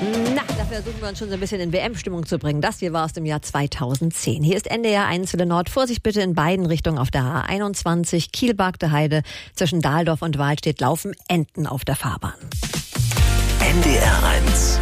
Na, da versuchen wir uns schon so ein bisschen in WM-Stimmung zu bringen. Das hier war aus dem Jahr 2010. Hier ist NDR 1 Welle Nord. Vorsicht bitte in beiden Richtungen auf der A21 Kiel-Bargte Heide. Zwischen Dahldorf und Wahlstedt laufen Enten auf der Fahrbahn. NDR 1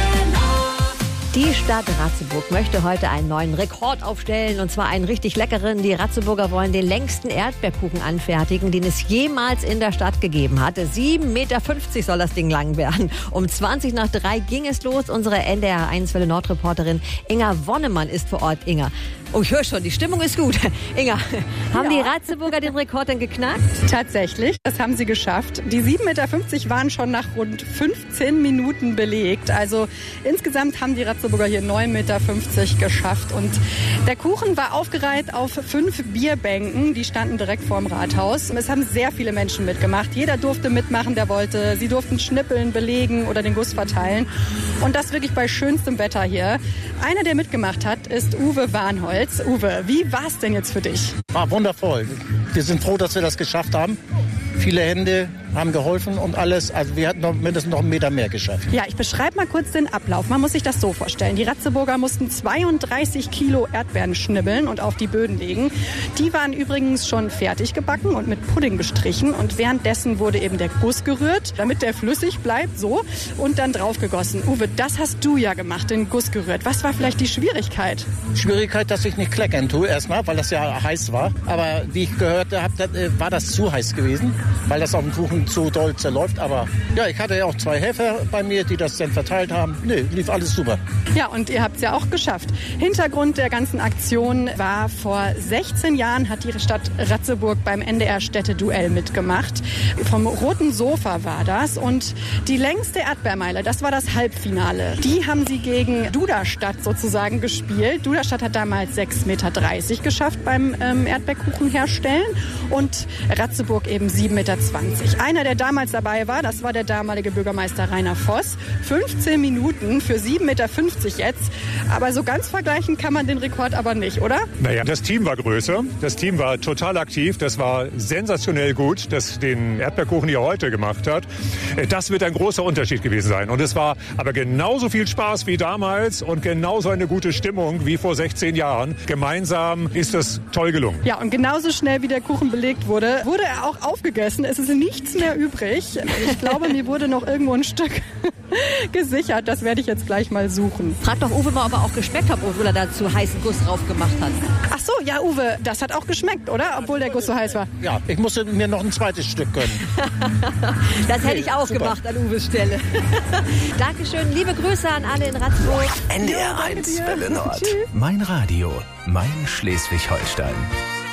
Die Stadt Ratzeburg möchte heute einen neuen Rekord aufstellen, und zwar einen richtig leckeren. Die Ratzeburger wollen den längsten Erdbeerkuchen anfertigen, den es jemals in der Stadt gegeben hat. 7,50 Meter soll das Ding lang werden. Um 2:20 ging es los. Unsere NDR 1 Welle Nord Reporterin Inga Wonnemann ist vor Ort. Inga, oh, ich höre schon, die Stimmung ist gut. Inga, haben die Ratzeburger den Rekord denn geknackt? Tatsächlich, das haben sie geschafft. Die 7,50 Meter waren schon nach rund 15 Minuten belegt. Also insgesamt haben die Ratzeburger hier 9,50 Meter geschafft. Und der Kuchen war aufgereiht auf 5 Bierbänken. Die standen direkt vorm Rathaus. Es haben sehr viele Menschen mitgemacht. Jeder durfte mitmachen, der wollte. Sie durften schnippeln, belegen oder den Guss verteilen. Und das wirklich bei schönstem Wetter hier. Einer, der mitgemacht hat, ist Uwe Warnholz. Uwe, wie war es denn jetzt für dich? War wundervoll. Wir sind froh, dass wir das geschafft haben. Viele Hände haben geholfen und alles. Also wir hatten mindestens noch einen Meter mehr geschafft. Ja, ich beschreibe mal kurz den Ablauf. Man muss sich das so vorstellen. Die Ratzeburger mussten 32 Kilo Erdbeeren schnibbeln und auf die Böden legen. Die waren übrigens schon fertig gebacken und mit Pudding bestrichen. Und währenddessen wurde eben der Guss gerührt, damit der flüssig bleibt, so. Und dann draufgegossen. Uwe, das hast du ja gemacht, den Guss gerührt. Was war vielleicht die Schwierigkeit? Schwierigkeit, dass ich nicht kleckern tue erstmal, weil das ja heiß war. Aber wie ich gehört habe, war das zu heiß gewesen, weil das auf dem Kuchen zu doll zerläuft. Aber ja, ich hatte ja auch 2 Helfer bei mir, die das dann verteilt haben. Nee, lief alles super. Ja, und ihr habt es ja auch geschafft. Hintergrund der ganzen Aktion war, vor 16 Jahren hat die Stadt Ratzeburg beim NDR Städteduell mitgemacht. Vom Roten Sofa war das. Und die längste Erdbeermeile, das war das Halbfinale. Die haben sie gegen Duderstadt sozusagen gespielt. Duderstadt hat damals 6,30 Meter geschafft beim Erdbeerkuchen herstellen. Und Ratzeburg eben 7,20 Meter. Einer, der damals dabei war, das war der damalige Bürgermeister Rainer Voss. 15 Minuten für 7,50 Meter jetzt. Aber so ganz vergleichen kann man den Rekord aber nicht, oder? Naja, das Team war größer. Das Team war total aktiv. Das war sensationell gut, dass den Erdbeerkuchen hier heute gemacht hat. Das wird ein großer Unterschied gewesen sein. Und es war aber genauso viel Spaß wie damals und genauso eine gute Stimmung wie vor 16 Jahren. Gemeinsam ist das toll gelungen. Ja, und genauso schnell wie der Kuchen belegt wurde, wurde er auch aufgegessen. Es ist nichts mehr übrig. Ich glaube, mir wurde noch irgendwo ein Stück gesichert. Das werde ich jetzt gleich mal suchen. Frag doch Uwe mal, ob er auch geschmeckt hat, obwohl er dazu heißen Guss drauf gemacht hat. Ach so, ja, Uwe, das hat auch geschmeckt, oder? Obwohl der Guss so heiß war. Ja, ich musste mir noch ein zweites Stück gönnen. Das hätte ich auch super gemacht an Uwes Stelle. Dankeschön, liebe Grüße an alle in Ratzeburg. NDR 1 Welle Nord. Tschüss. Mein Radio, mein Schleswig-Holstein.